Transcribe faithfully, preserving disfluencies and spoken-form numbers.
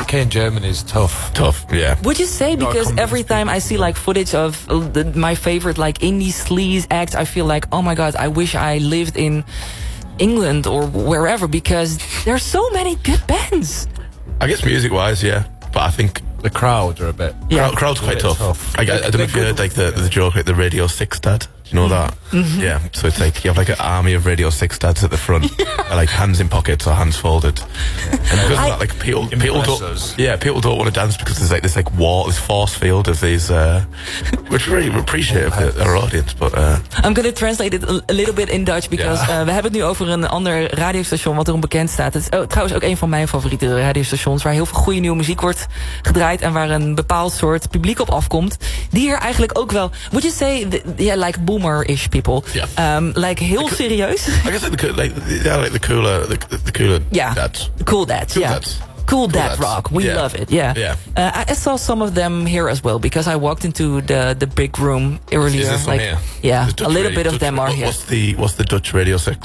U K and Germany is tough. Tough, yeah. Would you say, because every time I see like footage of uh, the, my favorite like indie sleaze acts, I feel like, oh my god, I wish I lived in England or wherever, because there's so many good bands. I guess music-wise, yeah. But I think the crowd are a bit... Yeah. Crowd, crowd's quite tough. tough. I, I, I don't know if you heard like the, the joke, like the Radio six dad. Do you know that? Mm-hmm. Yeah. So it's like you have like an army of Radio six dads at the front, yeah. like hands in pockets or hands folded. And because I, of that, like people, people don't, yeah, people don't want to dance because there's like this like wall, this force field of these, uh, which we really appreciate of the, our audience. But uh, I'm going to translate it a, a little bit in Dutch, because yeah. uh, we hebben het nu over een ander radiostation wat erom bekend staat. Het is oh, trouwens ook een van mijn favoriete radiostations, waar heel veel goede nieuwe muziek wordt gedraaid en waar een bepaald soort publiek op afkomt, die hier eigenlijk ook wel, would you say, the, yeah, like boomer-ish people, yeah. um, like heel serieus. I guess like the, like, yeah, like the cooler, the, the cooler yeah. dads. Cool dads, cool yeah. Dads. Cool, cool dad dads. rock. We yeah. love it. Yeah. Yeah. Uh, I saw some of them here as well, because I walked into the the big room earlier. Is this like, one here? yeah, a little radio, bit of Dutch, them are what, here. What's the what's the Dutch Radio six?